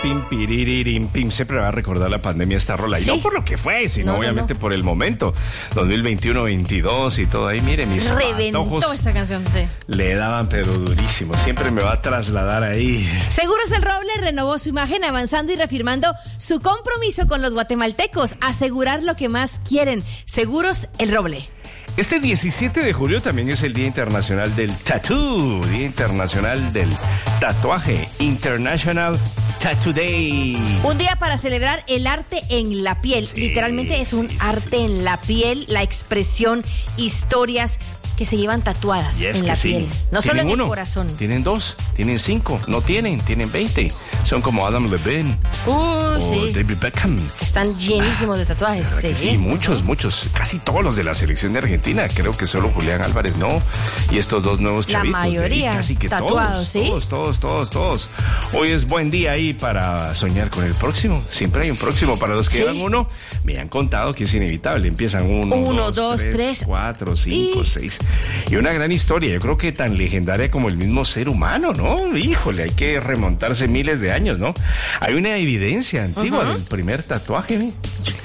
pim, piriririm, pim. Siempre va a recordar la pandemia esta rola. Y ¿Sí? no por lo que fue, sino obviamente por el momento. 2021-22 y todo ahí. Miren, mis Reventó patojos esta canción, sí. le daban pero durísimo. Siempre me va a trasladar ahí. Seguros El Roble renovó su imagen avanzando y reafirmando su compromiso con los guatemaltecos, asegurar lo que más quieren. Seguros El Roble. Este 17 de julio también es el Día Internacional del Tattoo, Día Internacional del Tatuaje, International Tattoo Day. Un día para celebrar el arte en la piel. Sí, literalmente es un arte en la piel, la expresión, historias que se llevan tatuadas en la piel. No solo en el corazón. Tienen 2, tienen 5, no tienen 20. Son como Adam Levine o sí. David Beckham. Están llenísimos de tatuajes. Sí, muchos, casi todos los de la selección de Argentina. Creo que solo Julián Álvarez no. Y estos dos nuevos chavitos. La mayoría casi que tatuados, todos. Hoy es buen día ahí para soñar con el próximo. Siempre hay un próximo. Para los que llevan uno, me han contado que es inevitable. Empiezan 1, 2, 3, 4, 5, 6. Y una gran historia. Yo creo que tan legendaria como el mismo ser humano, ¿no? Híjole, hay que remontarse miles de años, ¿no? Hay una evidencia antigua del primer tatuaje, ¿eh?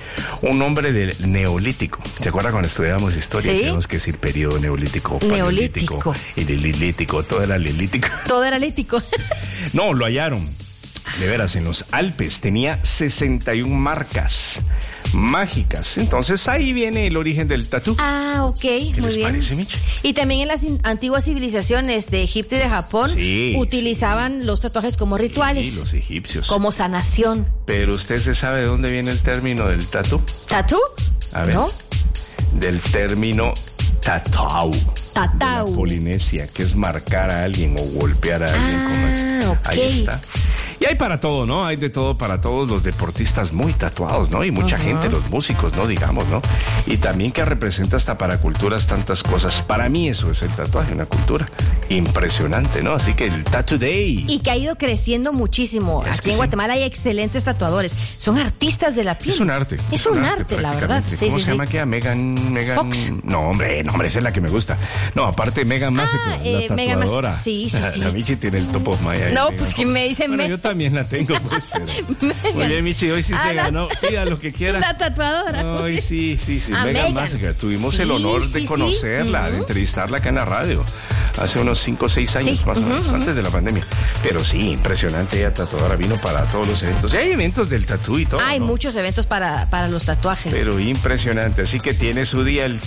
Un hombre del Neolítico. ¿Se acuerdan cuando estudiábamos historia? Sí. Tenemos que decir periodo neolítico, Neolítico. y lilítico, todo era lilítico. Todo era lítico. No, lo hallaron. De veras, en los Alpes tenía 61 marcas mágicas. Entonces ahí viene el origen del tatú. Ah, ok, ¿Qué muy les bien. parece, Michi? Y también en las antiguas civilizaciones de Egipto y de Japón utilizaban los tatuajes como rituales. Sí, los egipcios. Como sanación. Pero ¿usted se sabe de dónde viene el término del tatú? ¿Tatú? A ver. ¿No? Del término tatau. Tatau. De la Polinesia, que es marcar a alguien o golpear a alguien. Ok. Ahí está. Y hay para todo, ¿no? Hay de todo para todos, los deportistas muy tatuados, ¿no? Y mucha gente, los músicos, ¿no? Digamos, ¿no? Y también que representa hasta para culturas tantas cosas. Para mí eso es el tatuaje, una cultura impresionante, ¿no? Así que el Tattoo Day. Y que ha ido creciendo muchísimo. Aquí en Guatemala hay excelentes tatuadores. Son artistas de la piel. Es un arte. Es un arte, la verdad. ¿Cómo se llama aquella? Megan Fox. No, hombre, esa es la que me gusta. No, aparte Megan Massacre, la Megan tatuadora. Sí. La Michi tiene el top of my eye. No, porque me dicen bueno, yo también la tengo, pues. Pero... Muy bien, Michi, hoy sí se ganó. Pida lo que quiera. La tatuadora. Hoy sí. Megan Massacre. Tuvimos el honor de conocerla, de entrevistarla acá en la radio. Hace unos 5 o 6 años más o menos, antes de la pandemia. Pero sí, impresionante, ella tatuadora vino para todos los eventos. Y hay eventos del tatú y todo. Hay muchos eventos para los tatuajes. Pero impresionante, así que tiene su día el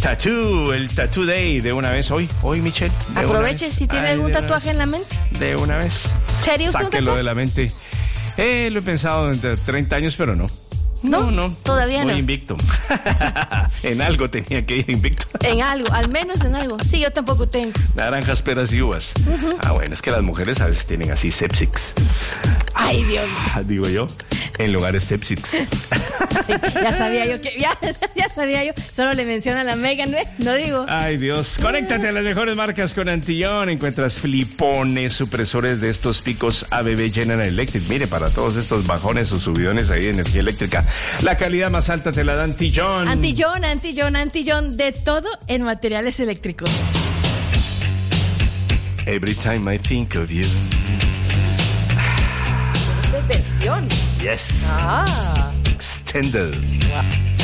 Tattoo Day de una vez hoy, Michelle. Aproveche si tiene algún tatuaje en la mente. De una vez. ¿Sería usted un Sáquelo tatuaje? de la mente. Lo he pensado entre 30 años, pero no. No. Todavía Muy no. invicto. En algo tenía que ir invicto. En algo, al menos en algo. Sí, yo tampoco tengo. Naranjas, peras y uvas. Bueno, es que las mujeres a veces tienen así sepsics. Ay, Dios. Digo yo, en lugares sepsics. Sí, ya sabía yo que... Ya sabía yo. Solo le menciona a la Megan, ¿eh? No digo. Ay, Dios. Conéctate a las mejores marcas con Antillón. Encuentras flipones, supresores de estos picos ABB General Electric. Mire, para todos estos bajones o subidones ahí de energía eléctrica, la calidad más alta te la da Antillón. Antillón, de todo en materiales eléctricos. Every time I think of you. ¡Qué versión! Yes. Extended. Wow.